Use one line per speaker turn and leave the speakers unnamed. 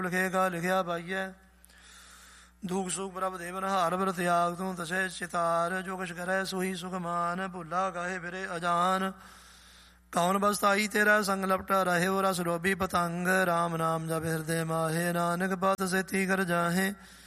ਲਿਖੇਗਾ ਲਿਖਿਆ ਪਾਈਐ। ਦੁਖ ਸੁਖ ਪ੍ਰਭ ਦੇਵਨ ਹਾਰ ਵਰ ਤਿਆਗ ਤੂੰ ਤਸੈ ਚਿਤਾਰ। ਜੋ ਕੁਛ ਕਰੈ ਸੋਈ ਸੁਖਮਾਨ ਭੁੱਲਾ ਕਾਹੇ ਫਿਰੇ ਅਜਾਨ। ਕੌਣ ਬਸਤਾਈ ਤੇਰਾ ਸੰਗ ਲਪਟਾ ਰਹਿਓ ਰਸ ਲੋਭੀ ਪਤੰਗ। ਰਾਮ ਨਾਮ ਜਪ ਹਿਰਦੇ ਮਾਹੇ ਨਾਨਕ ਪਤ ਸੇਤੀ ਕਰ ਜਾਹੇ।